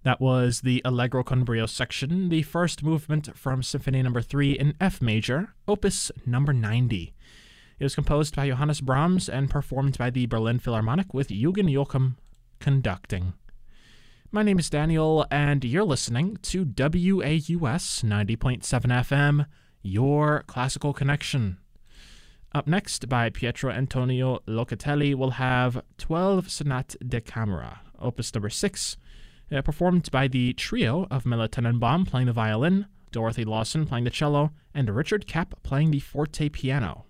That was the Allegro con brio section, the first movement from Symphony No. 3 in F major, Opus No. 90. It was composed by Johannes Brahms and performed by the Berlin Philharmonic with Eugen Joachim conducting. My name is Daniel, and you're listening to WAUS 90.7 FM, your classical connection. Up next, by Pietro Antonio Locatelli, we'll have 12 Sonate da Camera, Opus No. 6, performed by the trio of Mille Tenenbaum playing the violin, Dorothy Lawson playing the cello, and Richard Kapp playing the forte piano.